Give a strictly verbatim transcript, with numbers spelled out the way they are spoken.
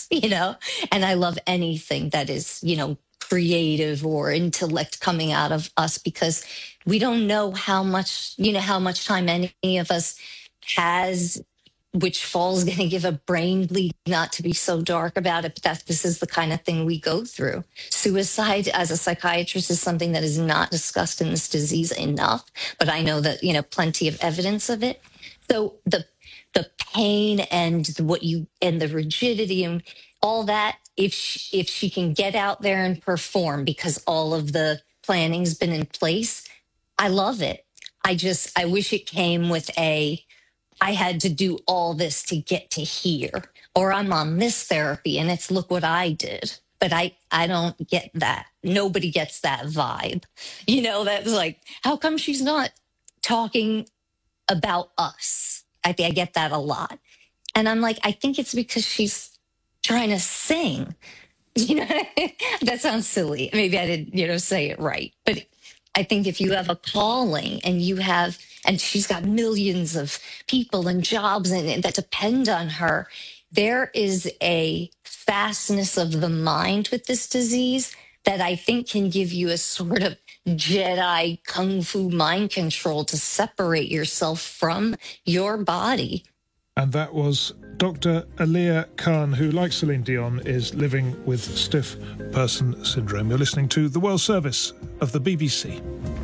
you know, and I love anything that is, you know, creative or intellect coming out of us because we don't know how much, you know, how much time any of us has, which fall's going to give a brain bleed, not to be so dark about it, but that this is the kind of thing we go through. Suicide as a psychiatrist is something that is not discussed in this disease enough, but I know that, you know, plenty of evidence of it. So the the pain and what you and the rigidity and all that, if she, if she can get out there and perform because all of the planning's been in place, I love it. I just I wish it came with a I had to do all this to get to here, or I'm on this therapy and it's look what I did. But I, I don't get that. Nobody gets that vibe. You know, that's like, how come she's not talking about us? I think I get that a lot. And I'm like, I think it's because she's trying to sing. You know, that sounds silly. Maybe I didn't, you know, say it right. But I think if you have a calling and you have, and she's got millions of people and jobs and, and that depend on her, there is a fastness of the mind with this disease that I think can give you a sort of Jedi kung fu mind control to separate yourself from your body. And that was Doctor Alia Khan, who, like Celine Dion, is living with stiff person syndrome. You're listening to The World Service of the B B C.